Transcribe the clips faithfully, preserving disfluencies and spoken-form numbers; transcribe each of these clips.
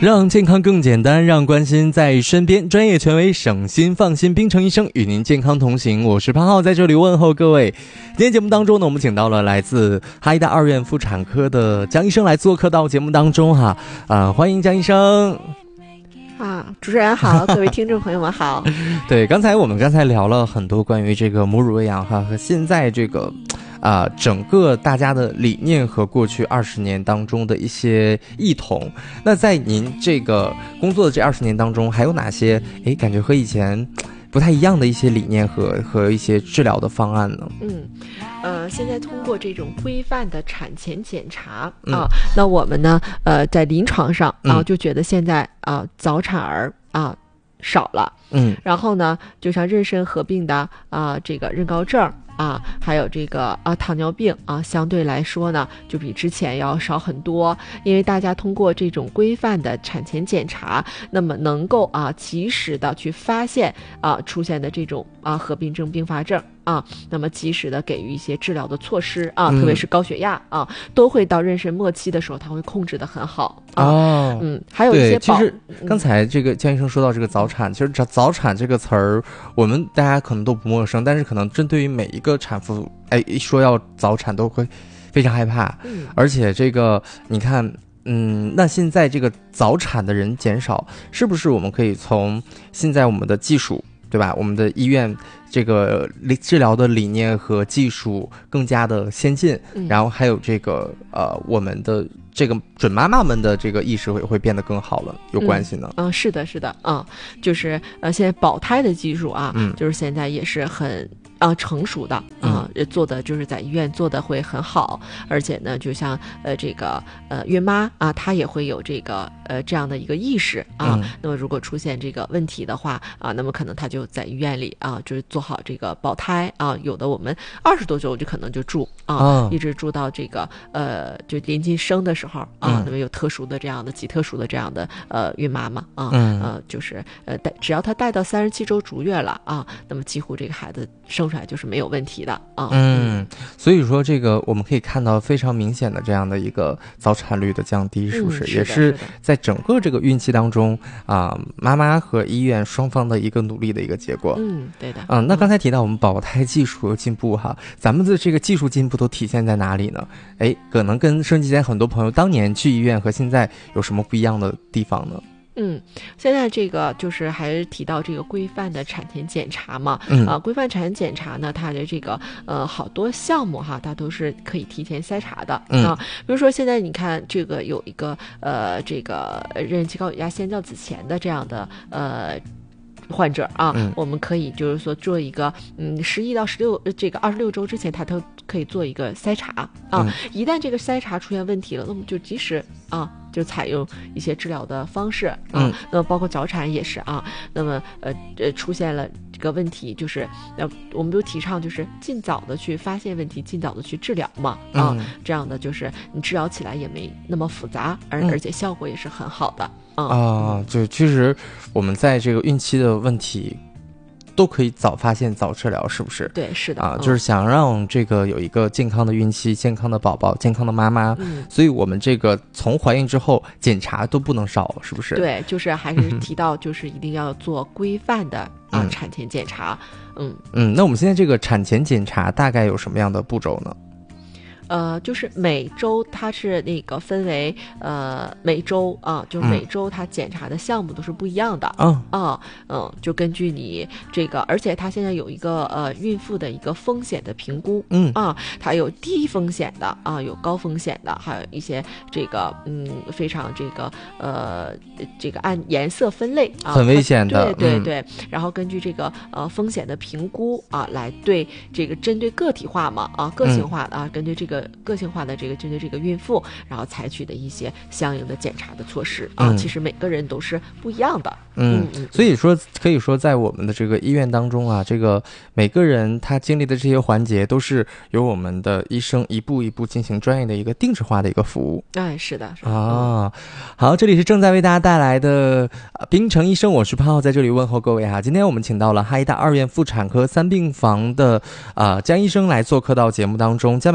让健康更简单，让关心在身边，专业权威，省心放心，冰城医生与您健康同行。我是潘浩，在这里问候各位。今天节目当中呢，我们请到了来自哈医大二院妇产科的江医生来做客到节目当中哈，啊、呃，欢迎江医生。 啊，主持人好，各位听众朋友们好。 对，刚才我们刚才聊了很多关于这个母乳喂养哈和现在这个啊、呃，整个大家的理念和过去二十年当中的一些异同。那在您这个工作的这二十年当中，还有哪些哎感觉和以前不太一样的一些理念和和一些治疗的方案呢？ 嗯，呃，现在通过这种规范的产前检查、 嗯、 啊，那我们呢，呃，在临床上啊， 嗯、 就觉得现在啊，早产儿啊少了， 嗯， 然后呢，就像妊娠合并的啊，这个妊高症。啊，还有这个啊糖尿病啊，相对来说呢，就比之前要少很多，因为大家通过这种规范的产前检查，那么能够啊及时的去发现啊出现的这种啊合并症并发症啊，那么及时的给予一些治疗的措施啊， 嗯、 特别是高血压啊，都会到妊娠末期的时候，它会控制的很好啊。 哦， 嗯，还有一些保。 其实刚才这个江医生说到这个早产，嗯、其实早产这个词儿，我们大家可能都不陌生，但是可能针对于每一个产妇，哎，一说要早产都会非常害怕。 嗯， 而且这个你看，嗯，那现在这个早产的人减少，是不是我们可以从现在我们的技术，对吧？我们的医院这个治疗的理念和技术更加的先进， 嗯、 然后还有这个呃我们的这个准妈妈们的这个意识会会变得更好了，有关系呢？ 嗯，嗯是的，是的，啊、嗯，就是呃现在保胎的技术啊， 嗯， 就是现在也是很。啊、呃，成熟的啊、呃，做的就是在医院做的会很好，而且呢，就像呃这个呃孕妈啊，她也会有这个呃这样的一个意识啊。嗯、那么如果出现这个问题的话啊，那么可能她就在医院里啊，就是做好这个保胎啊。有的我们二十多周就可能就住啊，哦、一直住到这个呃就临近生的时候啊。嗯、那么有特殊的这样的极特殊的这样的呃孕妈妈啊，嗯、呃就是呃带只要她带到三十七周足月了啊，那么几乎这个孩子生出来就是没有问题的啊。 嗯，所以说这个我们可以看到非常明显的这样的一个早产率的降低，是不是？ 嗯、是也是在整个这个孕期当中啊、呃，妈妈和医院双方的一个努力的一个结果。 嗯，对的。 嗯，那刚才提到我们保胎技术有进步哈，咱们的这个技术进步都体现在哪里呢？哎，可能跟收音机前很多朋友当年去医院和现在有什么不一样的地方呢？ 嗯，现在这个就是还是提到这个规范的产前检查嘛， 嗯啊，规范产前检查呢，它的这个呃好多项目哈，它都是可以提前筛查的、 嗯、 啊。比如说现在你看这个有一个呃这个妊娠期高血压先兆子前的这样的呃。患者啊、嗯，我们可以就是说做一个嗯十一到十六这个二十六周之前，他都可以做一个筛查啊、嗯。一旦这个筛查出现问题了，那么就及时啊就采用一些治疗的方式啊。 嗯、 那么包括早产也是啊。那么呃呃出现了这个问题，就是呃我们都提倡就是尽早的去发现问题，尽早的去治疗嘛啊、嗯。这样的就是你治疗起来也没那么复杂，而、嗯、而且效果也是很好的。 啊、哦，就其实我们在这个孕期的问题都可以早发现早治疗，是不是？ 对，是的啊，就是想让这个有一个健康的孕期、健康的宝宝、健康的妈妈、 嗯， 所以我们这个从怀孕之后检查都不能少，是不是？ 对，就是还是提到就是一定要做规范的、 嗯、 啊产前检查。嗯嗯，那我们现在这个产前检查大概有什么样的步骤呢？ 呃，就是每周它是那个分为呃每周啊，就是每周它检查的项目都是不一样的。 嗯啊嗯，就根据你这个，而且它现在有一个呃孕妇的一个风险的评估。 嗯啊，它有低风险的啊，有高风险的，还有一些这个嗯非常这个呃这个按颜色分类啊， 很危险的。 对对对、嗯，然后根据这个呃风险的评估啊，来对这个针对个体化嘛啊个性化的啊，根据这个。个性化的这个针对这个孕妇，然后采取的一些相应的检查的措施啊、嗯，其实每个人都是不一样的。 嗯， 嗯所以说可以说在我们的这个医院当中啊，这个每个人他经历的这些环节都是由我们的医生一步一步进行专业的一个定制化的一个服务。 哎，是的，是的啊。好，这里是正在为大家带来的冰城医生，我是潘浩，在这里问候各位哈。今天我们请到了哈医大二院妇产科三病房的啊、呃、江医生来做客到节目当中。江百灵医生呢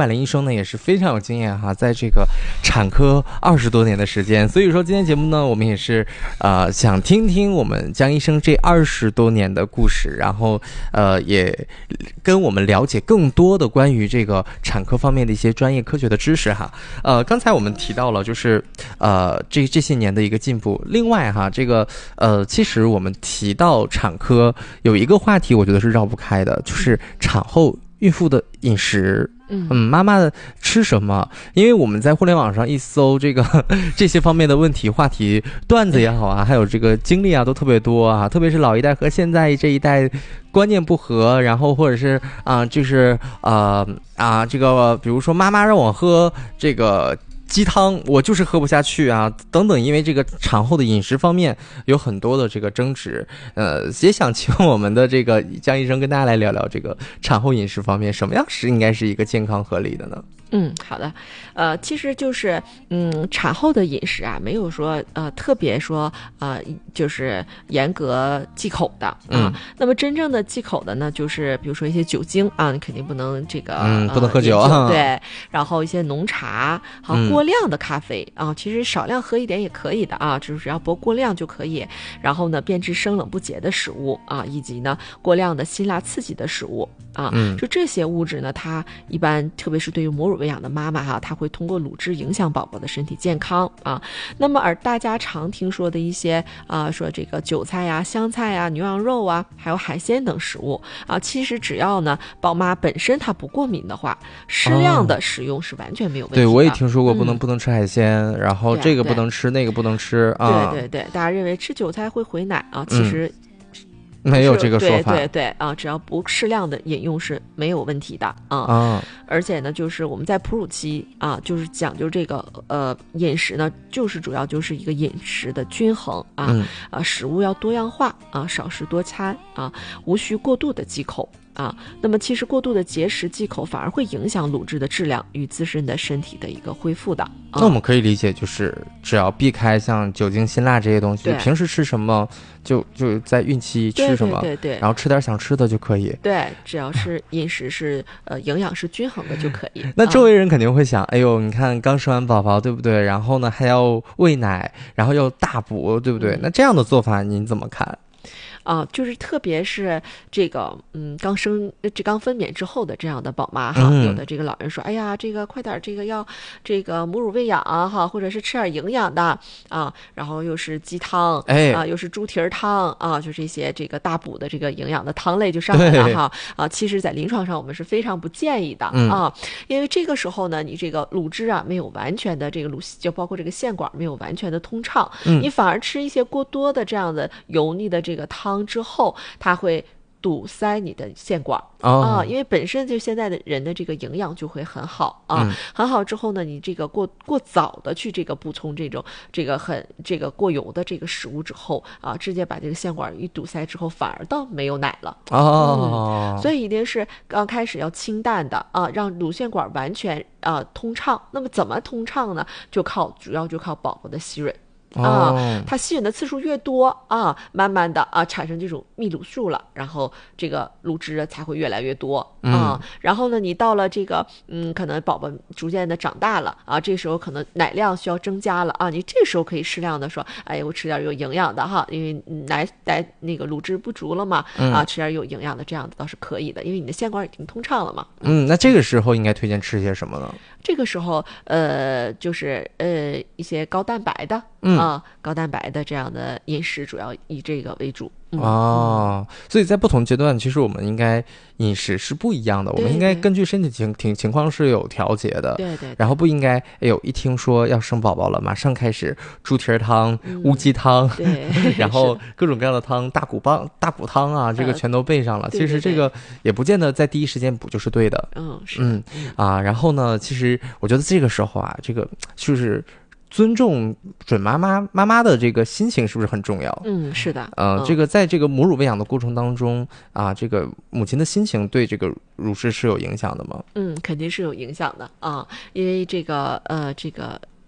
呢也是非常有经验哈，在这个产科二十多年的时间，所以说今天节目呢，我们也是呃想听听我们江医生这二十多年的故事，然后呃也跟我们了解更多的关于这个产科方面的一些专业科学的知识哈。呃，刚才我们提到了就是呃这这些年的一个进步，另外哈，这个呃其实我们提到产科有一个话题，我觉得是绕不开的，就是产后孕妇的饮食。嗯，妈妈的吃什么？因为我们在互联网上一搜这个这些方面的问题话题段子也好啊，还有这个经历啊，都特别多啊。特别是老一代和现在这一代观念不合，然后或者是啊、呃，就是呃啊，这个比如说妈妈让我喝这个鸡汤，我就是喝不下去啊，等等，因为这个产后的饮食方面有很多的这个争执，呃，也想请我们的这个江医生跟大家来聊聊这个产后饮食方面，什么样是应该是一个健康合理的呢？ 嗯，好的，呃，其实就是嗯，产后的饮食啊，没有说呃特别说呃就是严格忌口的啊。 嗯， 那么真正的忌口的呢，就是比如说一些酒精啊，你肯定不能这个嗯不能喝酒啊、 呃， 对，然后一些浓茶，好过量的咖啡、嗯、啊，其实少量喝一点也可以的啊，只要不过量就可以。然后呢，变质生冷不洁的食物啊，以及呢过量的辛辣刺激的食物啊， 嗯， 就这些物质呢，它一般特别是对于母乳喂养的妈妈哈，它会通过乳汁影响宝宝的身体健康啊。那么而大家常听说的一些啊，说这个韭菜呀、香菜呀、牛羊肉啊，还有海鲜等食物啊，其实只要呢宝妈本身它不过敏的话，适量的食用是完全没有问题的。 对，我也听说过不能、嗯、不能吃海鲜，然后这个不能吃，那个不能吃啊。 对对对，大家认为吃韭菜会回奶啊，其实、嗯没有这个说法， 对对对啊，只要不适量的饮用是没有问题的啊。 啊， 而且呢，就是我们在哺乳期啊，就是讲究这个呃饮食呢，就是主要就是一个饮食的均衡啊，嗯、啊食物要多样化啊，少食多餐啊，无需过度的忌口。啊，那么其实过度的节食忌口反而会影响乳汁的质量与自身的身体的一个恢复的。啊、 那我们可以理解，就是只要避开像酒精、辛辣这些东西，平时吃什么就就在孕期吃什么， 对对对对， 然后吃点想吃的就可以。 对，只要是饮食是呃营养是均衡的就可以。 那周围人肯定会想，哎呦，你看刚生完宝宝，对不对？然后呢还要喂奶，然后又大补，对不对？嗯、那这样的做法您怎么看？ 啊，就是特别是这个，嗯，刚生这刚分娩之后的这样的宝妈哈， 嗯、 有的这个老人说，哎呀，这个快点，这个要这个母乳喂养啊哈，或者是吃点营养的啊，然后又是鸡汤， 哎啊，又是猪蹄儿汤啊，就这些这个大补的这个营养的汤类就上来了哈啊，其实，在临床上我们是非常不建议的、嗯、啊，因为这个时候呢，你这个乳汁啊没有完全的这个乳，就包括这个腺管没有完全的通畅，嗯、你反而吃一些过多的这样的油腻的这个汤。之后它会堵塞你的腺管、哦、啊，因为本身就现在的人的这个营养就会很好啊、嗯，很好之后呢，你这个过过早的去这个补充这种这个很这个过油的这个食物之后啊，直接把这个腺管一堵塞之后，反而倒没有奶了哦、嗯，所以一定是刚开始要清淡的啊，让乳腺管完全啊通畅。那么怎么通畅呢？就靠主要就靠宝宝的吸吮。啊，它吸吮的次数越多啊，慢慢的啊产生这种泌乳素了，然后这个乳汁才会越来越多啊、嗯。然后呢，你到了这个嗯，可能宝宝逐渐的长大了啊，这时候可能奶量需要增加了啊，你这时候可以适量的说，哎，我吃点有营养的哈，因为奶奶那个乳汁不足了嘛，嗯、啊，吃点有营养的，这样子倒是可以的，因为你的腺管已经通畅了嘛。 嗯，那这个时候应该推荐吃些什么呢？ 这个时候，呃，就是呃一些高蛋白的， 嗯啊，高蛋白的这样的饮食，主要以这个为主。嗯、 哦，所以在不同阶段，其实我们应该饮食是不一样的，我们应该根据身体情情情况是有调节的。 对 对, 对。 然后不应该，哎呦，一听说要生宝宝了，马上开始猪蹄儿汤、嗯、乌鸡汤， 对， 然后各种各样的汤，大骨棒、大骨汤啊，这个全都备上了。呃、其实这个也不见得在第一时间补就是对的。 嗯，是。 嗯啊，然后呢，其实我觉得这个时候啊，这个就是尊重准妈妈妈妈的这个心情是不是很重要？ 嗯，是的。 呃， 嗯、 这个在这个母乳喂养的过程当中啊，这个母亲的心情对这个乳汁是有影响的吗？ 嗯，肯定是有影响的啊，因为这个呃，这个。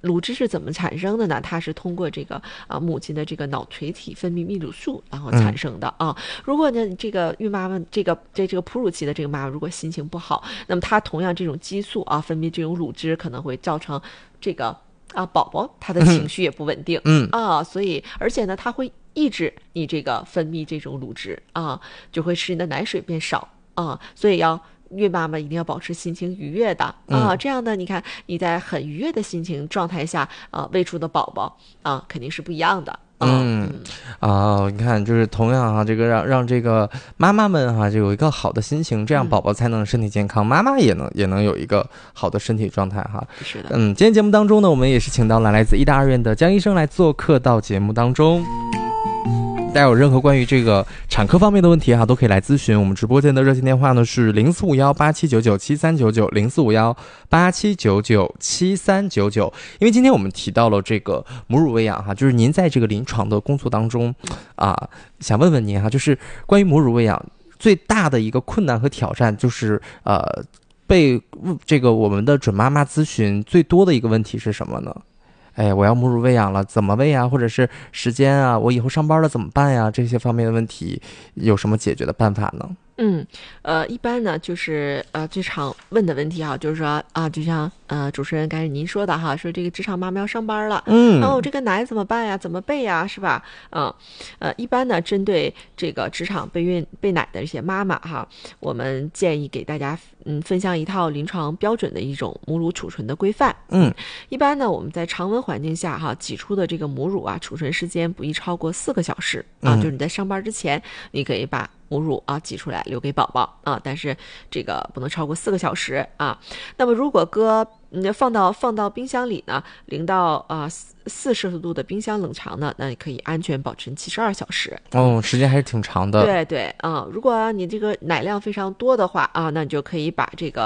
乳汁是怎么产生的呢？它是通过这个啊母亲的这个脑垂体分泌泌乳素然后产生的、嗯、啊。如果呢这个孕妈妈这个在这个哺乳期的这个妈妈如果心情不好，那么她同样这种激素啊分泌这种乳汁可能会造成这个啊宝宝他的情绪也不稳定， 嗯啊，所以而且呢它会抑制你这个分泌这种乳汁啊，就会使你的奶水变少啊，所以要。孕妈妈一定要保持心情愉悦的啊、 嗯， 这样呢，你看你在很愉悦的心情状态下啊，喂出的宝宝啊，肯定是不一样的。 嗯啊、呃，你看，就是同样哈，这个让让这个妈妈们哈，就有一个好的心情，这样宝宝才能身体健康，嗯、妈妈也能也能有一个好的身体状态哈。 是的， 嗯，今天节目当中呢，我们也是请到了来自医大二院的江医生来做客到节目当中。大家有任何关于这个产科方面的问题哈，都可以来咨询我们直播间的热线电话呢是零四五幺八七九九七三九九零四五幺八七九九七三九九。因为今天我们提到了这个母乳喂养哈，就是您在这个临床的工作当中啊，想问问您哈，就是关于母乳喂养最大的一个困难和挑战，就是呃被这个我们的准妈妈咨询最多的一个问题是什么呢？哎，我要母乳喂养了，怎么喂啊？或者是时间啊，我以后上班了怎么办呀？这些方面的问题有什么解决的办法呢？ 嗯，呃，一般呢就是呃最常问的问题哈，就是说啊，就像呃主持人刚才您说的哈，说这个职场妈妈要上班了， 嗯， 然后这个奶怎么办呀？怎么备呀？是吧？嗯，呃，一般呢针对这个职场备孕备奶的这些妈妈哈，我们建议给大家嗯分享一套临床标准的一种母乳储存的规范。 嗯， 一般呢我们在常温环境下哈挤出的这个母乳啊，储存时间不宜超过四个小时啊， 嗯、 就是你在上班之前，你可以把母乳啊挤出来留给宝宝啊，但是这个不能超过四个小时啊。那么如果搁嗯放到放到冰箱里呢，零到啊四摄氏度的冰箱冷藏呢，那你可以安全保存七十二小时。 哦，时间还是挺长的。 对对啊，如果你这个奶量非常多的话啊，那你就可以把这个